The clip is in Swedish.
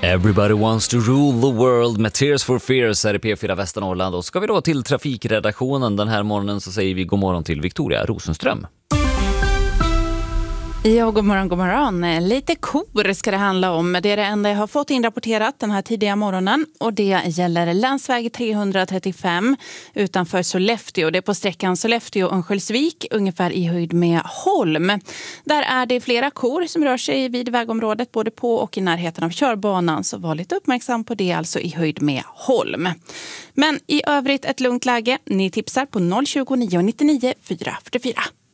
Everybody wants to rule the world med Tears for Fears här i P4 Västernorrland. Och ska vi då till trafikredaktionen den här morgonen så säger vi god morgon till Victoria Rosenström. Ja, god morgon, god morgon. Lite kor ska det handla om. Det är det enda jag har fått inrapporterat den här tidiga morgonen. Och det gäller länsväg 335 utanför Sollefteå. Det är på sträckan Sollefteå-Örnsköldsvik, ungefär i höjd med Holm. Där är det flera kor som rör sig vid vägområdet, både på och i närheten av körbanan. Så var lite uppmärksam på det, alltså i höjd med Holm. Men i övrigt ett lugnt läge. Ni tipsar på 020 999 444.